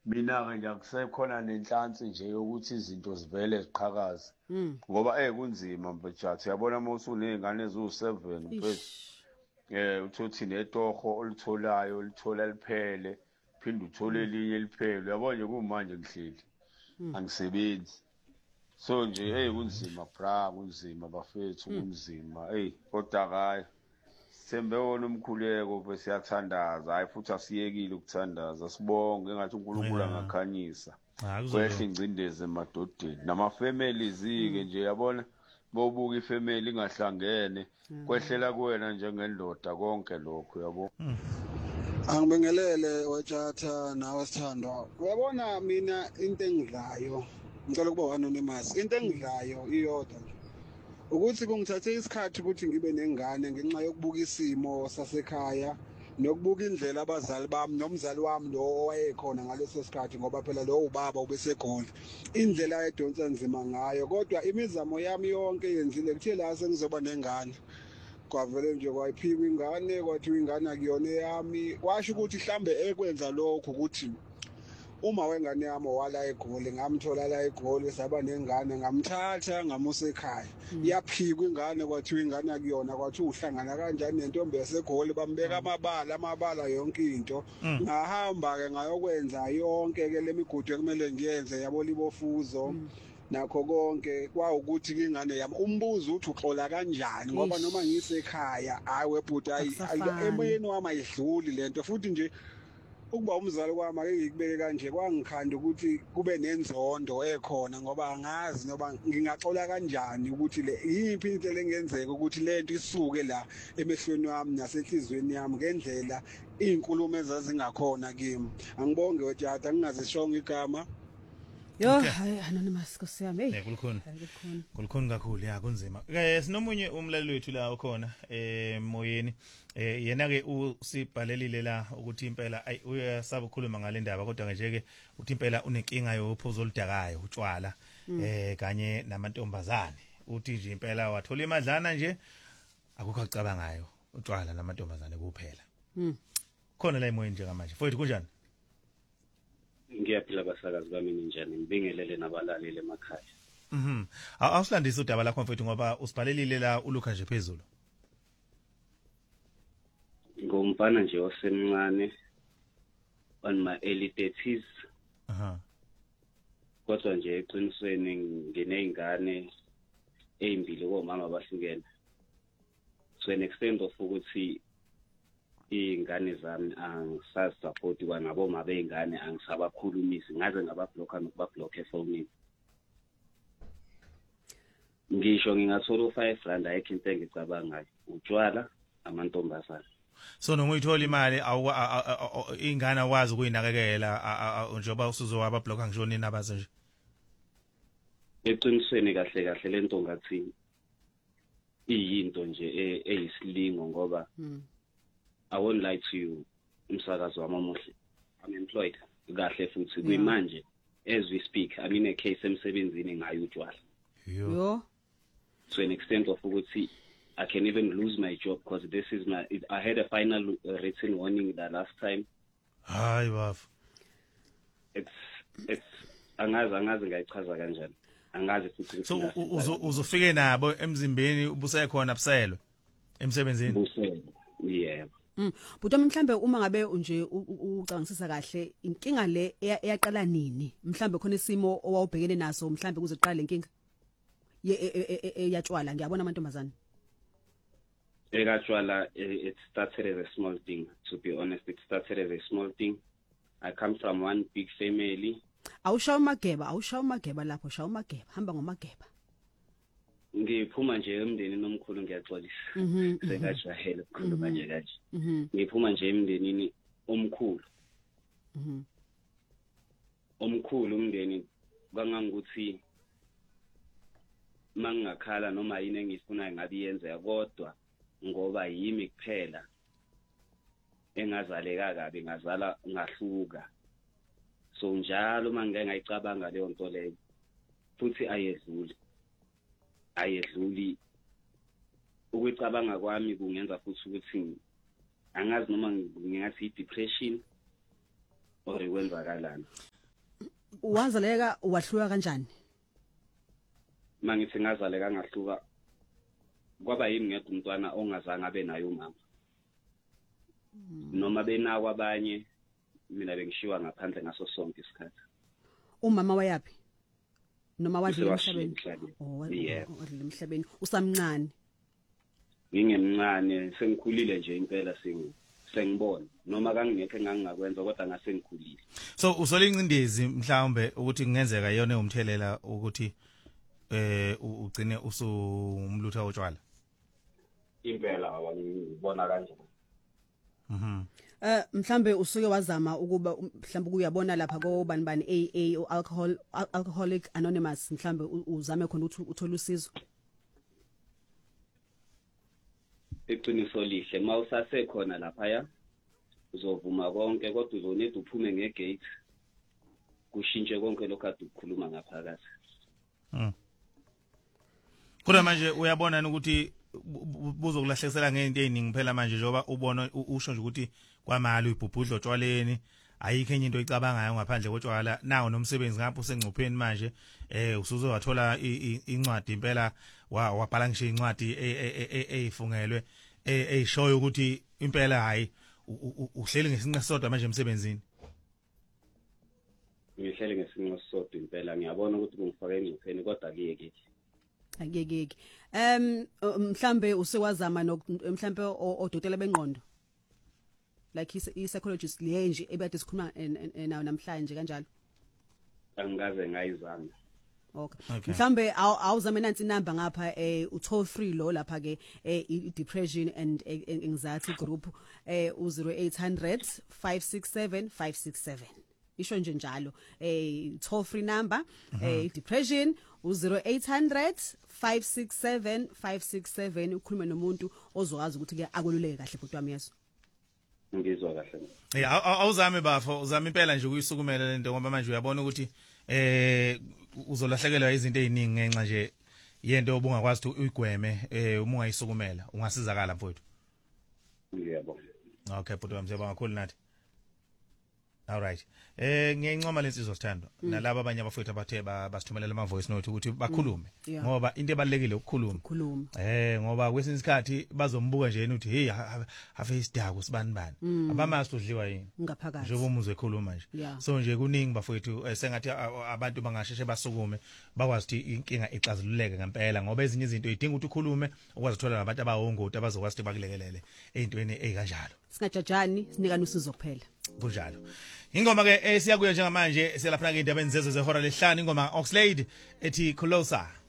Mina-ke nje akusekhona nenhlansi nje yokuthi izinto zivele ziqhakaze ngoba kunzima mfethu. Uyabona uma usuney'ngane eziwu-7 mfethu, uthothi netoho olitholayo ulithola liphele, phinde uthole elinye liphele. Uyabona nje kumanje ngihleli angisebenzi, so nje kunzima bra, kunzima bafethu, kunzima kodwa hayi sithembe wona umkhuleko bese siyathandaza, hayi futhi asiyekile ukuthandaza, sibonge engathi uNkulunkulu angakhanyisa kwehle ingcindezi emadodeni namafamilies-ke nje. Yabona bowubuka ifamily ingahlangene kwehlela kuwena njengendoda konke lokho, yabo. Angibingelele wethatha nawe Sithandwa. Uyabona mina into engidlayo, ngicela ukuba anonymous, into engidlayo iyodwa nje ukuthi kungithathe isikhathi ukuthi ngibe nengane ngenxa yokubuka isimo sasekhaya nokubuka indlela abazali bami nomzali wami lo owayekhona ngaleso sikhathi, ngoba phela lo ubaba ubesekhona, indlela ayedonsa nzima ngayo. Kodwa imizamo yami yonke yenzile kuthe la sengizoba nengane, kwavele nje kwayiphikwa ingane, kwathiwa ingane akuyona eyami. Kwasho ukuthi mhlambe ekwenza lokho ukuthi uma wengane yami wala eGoli, ngamthola la eGoli, saba nengane, ngamthatha ngamusa ekhaya. Yaphikwa ingane, kwathiwa ingane akuyona, kwathiwa uhlangana kanjani nentombi yaseGoli, bambeka amabala yonke into. Ngahamba-ke ngayokwenza yonke-ke le migudu ekumele ngiyenze, yabo libofuzo nakho konke, kwawukuthi ingane yami umbuzo uthi uxola kanjani, ngoba noma ngisekhaya hayi webhuti, emoyeni wami ayidluli lento. Futhi nje ukuba umzali wami ake ngikubeke kanje, kwangikhanda ukuthi kube nenzondo ekhona, ngoba angazi noba ngingaxola kanjani ukuthi yiphi into lengenzeka ukuthi lento isuke la emehlweni wami nasenhlizweni yami ngendlela iy'nkulumo ezazingakhona kimi. Angibonge wetata, ngingazishongo igama. Yo, hayi anonymous Nkosi yami. Kulukhuni kakhulu, ya kunzima. Sinomunye umlaleli wethu la ukhona moyeni. Yena ke usibhalelile la ukuthi impela uyasaba ukukhuluma ngale ndaba, kodwa nje ke uthi impela unenkinga yophuzo oludakayo, utshwala kanye namantombazane. Uthi nje impela wathola imadlana nje akukho akucabangayo, utshwala namantombazane kuphela. Khona la emoyeni nje manje. Mfowethu kunjani? Ngiyaphila basakazi bami ninjani, ngibingelele nabalaleli emakhaya. Awusilandise udaba lakho mfowethu ngoba usibhalelile la uluka nje phezulu. Ngumfana nje osemncane on my early 30s. Kodwa nje eqinisweni nginey'ngane ey'mbili komama abahlukene. So an extent of ukuthi iy'ngane zami angisazisapoti kwanaboma bey'ngane, angisabakhulumisi, ngaze ngababhlokha nokubabhlokha efonini. Ngisho ngingathola u-R5 ayikho into engicabangayo, utshwala, amantombazane. So noma uyithola imali iy'ngane awazi ukuyinakekela njengoba usuzowababhlokha ngisho nini abazi nje? Eqinisweni kahle kahle lento ngathi iyinto nje eyisilingo, ngoba I won't lie to you, umsakazo wami omuhle, I'm employed kahle futhi kuyimanje as we speak I'm in a case emsebenzini ngayo utshwala. Yo. To an extent of ukuthi I can even lose my job because this is I had a final written warning the last time. Hayi bafo. It's angazi ngayichaza kanjani. Angazi futhi. So uzofike nabo emzimbeni ubusekhona buselwe emsebenzini. Buselwe. Yeah. But mhlambe uma ngabe nje ucangisisa kahle inkinga le eyaqala nini? Mhlambe khona isimo owawubhekene naso mhlambe kuze kuqale inkinga yatshwala. Ngiyabona amantombazane ekatshwala, it started as a small thing. To be honest, it started as a small thing. I come from one big family. Awushawa mageba lapho, shawa mageba, hamba ngomageba. Ngiphuma nje emndenini omkhulu, ngiyaxolisa. Sekajahela ukukhuluma nje kanje. Ngiphuma nje emndenini omkhulu. Omkhulu umndeni kangangokuthi mangakhala noma yini engifuna ngabe yenzeka, kodwa ngoba yimi kuphela engazaleka kabi, ngazala ngahluka. So njalo mangeke ngayicabanga leyo nto leyo, futhi ayedluli ukucabanga kwami kungenza futhi ukuthi angazi noma ngingathi i-depression or ikwenzakalani. wazaleka wahluka kanjani? Mangithi ngazaleka ngahluka kwaba yimi ngedwa umntwana ongazange abe naye umama. Noma benawo abanye mina bengishiwa ngaphandle ngaso sonke isikhathi. Umama wayapi? Noma wadlula Usewashiya emhlabeni? emhlabeni. Wadlula emhlabeni. Usamncane. Ngingemncane sengikhulile nje impela sengibona noma kangingekho engangakwenza kodwa ngase ngikhulile. So usolinqindezi mhlawumbe ukuthi kungenzeka yona umthelela ukuthi ugcine usumlutha otshwala. Impela awangibona kanjani. Mhlambe usuke wazama ukuba mhlambe kuyabona lapha kobanibani AA o Alcoholic Anonymous mhlambe uzame khona ukuthi uthola usizo. Iqiniso lihle mawusase khona lapha ya uzovuma konke kodwa uzoneda uphume ngegate kushintshe konke lokho kade ukukhuluma ngaphakathi. Kodwa manje uyabona ukuthi buzokulahlekisela ngento eziningi phela manje njoba ubona usho nje ukuthi kwamali uyibhubhudlo otshwaleni ayikho enye into oyicabangayo ngaphandle kotshwala nawo nomsebenzi ngapho usengcupheni manje usuze wathola incwadi impela wabhala ngisho incwadi eyifungelwe eyishoyo ukuthi impela hayi uhleli ngesinqa sodwa manje emsebenzini. Ngihleli ngesinqa sodwa impela ngiyabona ukuthi kungifake engcupheni kodwa akuyeki. Mhlambe usewazama mhlambe odokotela bengqondo like i psychologist le nje ebade sikhuluma nawo namhlanje kanjalo. Angikaze ngayizama. Okay. Mhlambe awuzame nansi number ngapha u-toll free lo lapha ke i-depression and anxiety group u0800 567 567. Isho nje njalo toll free number depression u0800 567 567 ukhuluma nomuntu ozokwazi ukuthi ke akoluleke kahle bhuti wami yeso. Ngizwa kahle. Awuzame bafo uzama impela nje ukuyisukumela lento ngoba manje uyabona ukuthi uzolahlekelwa izinto eziningi ngenxa nje yento obungakwazi ukuthi uyigweme uma ungayisukumela ungasizakala mfowethu. Ngiyabona. Okay bhuti wami siyabonga kakhulu nathi. All right. Ngiyancoma lensizwa sithandwa nalabo abanye abafowethu abathe basithumelela ama voice note ukuthi bakhulume ngoba into ebalekile ukukhuluma. Ngoba kwesinye isikhathi bazombuka nje ukuthi hey have isidako sibani bani. Abamazi udliwa yini. Ngaphakathi. Njengoba umuzwe ekhuluma nje. So nje kuningi bafowethu sengathi abantu bangasheshe basukume bakwazi ukuthi inkinga ixazululeke ngempela ngoba ezinye izinto idinga ukuthi ukhulume ukwazi uthola nabantu abahongoti abazokwazi ukuthi bakulekelele ezintweni ezikanjalo. Singajajani sinikana usizo kuphela. Kunjalo. Ingoma ke siyakuya njengamanje siyalaphana ke indaba enzezwe zehora lehlanu ingoma Oxlade ethi Closer.